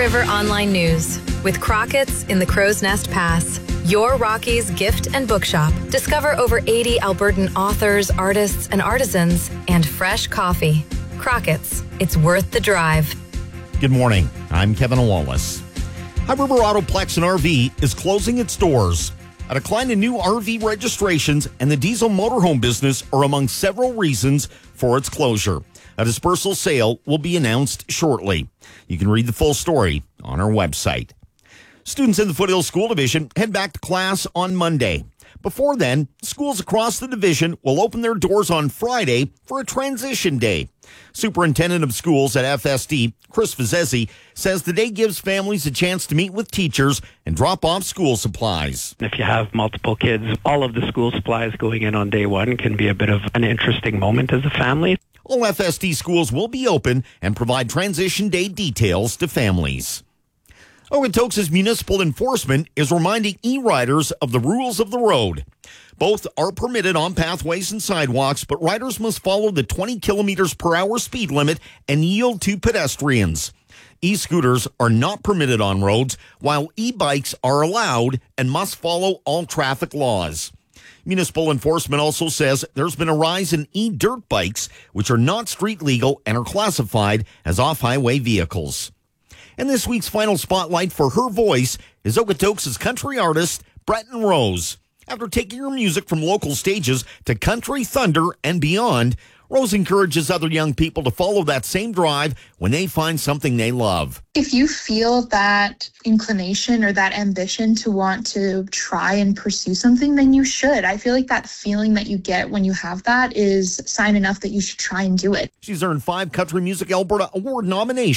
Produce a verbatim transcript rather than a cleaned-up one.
River Online News. With Crockett's in the Crow's Nest Pass, your Rockies gift and bookshop. Discover over eighty Albertan authors, artists, and artisans, and fresh coffee. Crockett's, it's worth the drive. Good morning. I'm Kevin Wallace. High River Autoplex and R V is closing its doors. A decline in new R V registrations and the diesel motorhome business are among several reasons for its closure. A dispersal sale will be announced shortly. You can read the full story on our website. Students in the Foothills School Division head back to class on Monday. Before then, schools across the division will open their doors on Friday for a transition day. Superintendent of Schools at F S D, Chris Vizesi, says the day gives families a chance to meet with teachers and drop off school supplies. If you have multiple kids, all of the school supplies going in on day one can be a bit of an interesting moment as a family. All F S D schools will be open and provide transition day details to families. Okotoks' municipal enforcement is reminding e-riders of the rules of the road. Both are permitted on pathways and sidewalks, but riders must follow the twenty kilometers per hour speed limit and yield to pedestrians. E-scooters are not permitted on roads, while e-bikes are allowed and must follow all traffic laws. Municipal enforcement also says there's been a rise in e-dirt bikes, which are not street legal and are classified as off-highway vehicles. And this week's final spotlight for her voice is Okotoks' country artist, Breton Rose. After taking her music from local stages to country, thunder, and beyond, Rose encourages other young people to follow that same drive when they find something they love. If you feel that inclination or that ambition to want to try and pursue something, then you should. I feel like that feeling that you get when you have that is sign enough that you should try and do it. She's earned five Country Music Alberta Award nominations.